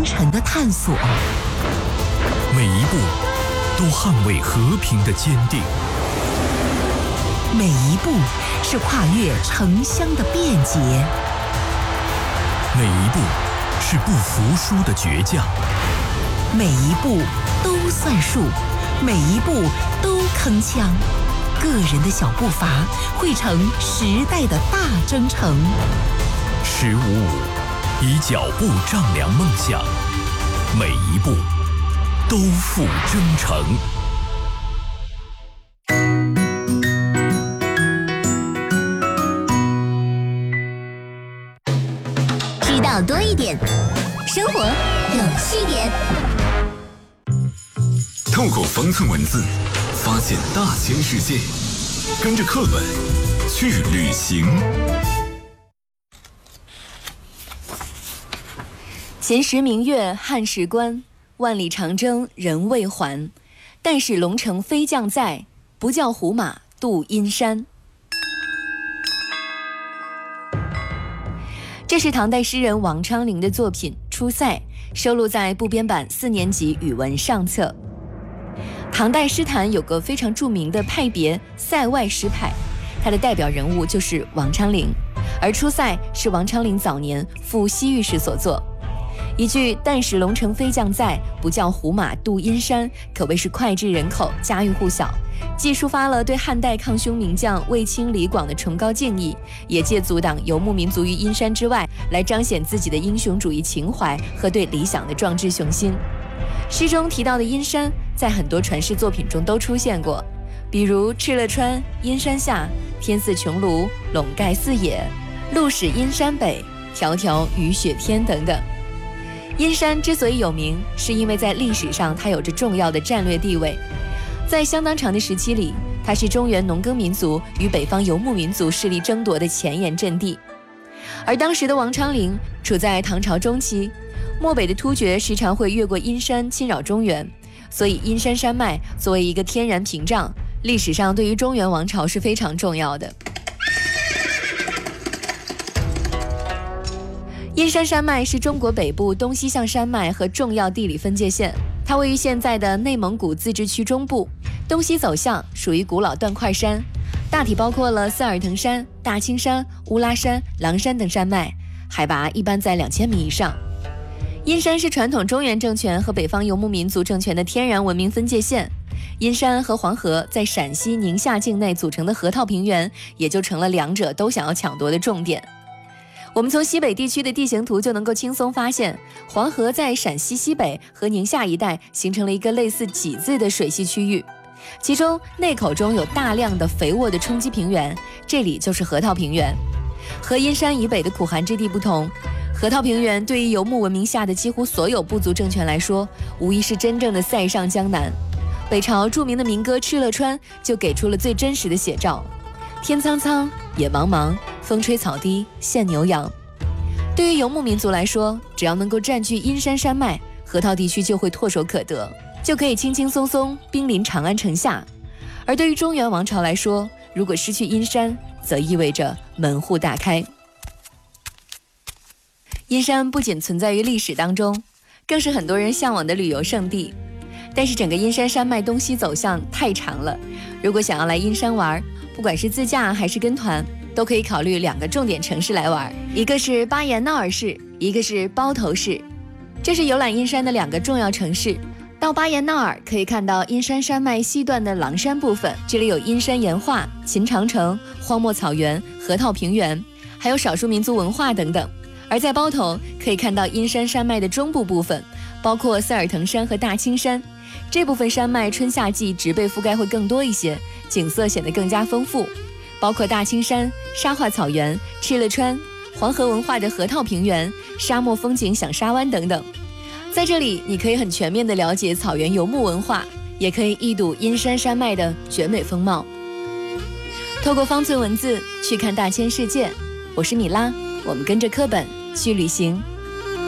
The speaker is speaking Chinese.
程的探索， 每一步都捍卫和平的坚定， 每一步是跨越城乡的便捷， 每一步是不服输的倔强， 每一步都算数，每一步都铿锵。个人的小步伐汇成时代的大征程。 155以脚步丈量梦想，每一步都付征程。 知道多一点，生活有趣点。 透过方寸文字，发现大千世界，跟着课本去旅行。 前时明月汉时关，万里长征人未还。但使龙城飞将在，不教胡马度阴山。这是唐代诗人王昌龄的作品《出塞》，收录在部编版4年级语文上册。唐代诗坛有个非常著名的派别塞外诗派，它的代表人物就是王昌龄，而《出塞》是王昌龄早年赴西域时所作。一句但使龙城飞将在，不教胡马度阴山，可谓是脍炙人口，家喻户晓，既抒发了对汉代抗匈名将卫青李广的崇高敬意，也借阻挡游牧民族于阴山之外，来彰显自己的英雄主义情怀和对理想的壮志雄心。诗中提到的阴山在很多传世作品中都出现过，比如敕勒川、阴山下、天似穹庐、笼盖四野、路使阴山北、迢迢雨雪天等等。阴山之所以有名，是因为在历史上它有着重要的战略地位。在相当长的时期里，它是中原农耕民族与北方游牧民族势力争夺的前沿阵地。而当时的王昌龄处在唐朝中期，漠北的突厥时常会越过阴山侵扰中原，所以阴山山脉作为一个天然屏障，历史上对于中原王朝是非常重要的。阴山山脉是中国北部东西向山脉和重要地理分界线，它位于现在的内蒙古自治区中部，东西走向属于古老断块山，大体包括了塞尔腾山、大青山、乌拉山、狼山等山脉，海拔一般在2000米以上。阴山是传统中原政权和北方游牧民族政权的天然文明分界线，阴山和黄河在陕西、宁夏境内组成的河套平原，也就成了两者都想要抢夺的重点。我们从西北地区的地形图就能够轻松发现，黄河在陕西西北和宁夏一带形成了一个类似几字的水系区域，其中内口中有大量的肥沃的冲积平原，这里就是河套平原。和阴山以北的苦寒之地不同，河套平原对于游牧文明下的几乎所有部族政权来说，无疑是真正的塞上江南。北朝著名的民歌《敕勒川》就给出了最真实的写照：天苍苍，野茫茫，风吹草低见牛羊。对于游牧民族来说，只要能够占据阴山山脉，河套地区就会唾手可得，就可以轻轻松松兵临长安城下。而对于中原王朝来说，如果失去阴山，则意味着门户大开。阴山不仅存在于历史当中，更是很多人向往的旅游胜地。但是整个阴山山脉东西走向太长了，如果想要来阴山玩，不管是自驾还是跟团，都可以考虑2个重点城市来玩，一个是巴彦淖尔市，一个是包头市。这是游览阴山的2个重要城市。到巴彦淖尔可以看到阴山山脉西段的狼山部分，这里有阴山岩画、秦长城、荒漠草原、河套平原，还有少数民族文化等等。而在包头可以看到阴山山脉的中部部分，包括塞尔腾山和大青山，这部分山脉春夏季植被覆盖会更多一些，景色显得更加丰富，包括大青山、沙化草原、敕勒川、黄河文化的河套平原、沙漠风景响沙湾等等。在这里你可以很全面地了解草原游牧文化，也可以一睹阴山山脉的绝美风貌。透过方寸文字去看大千世界，我是米拉，我们跟着课本去旅行。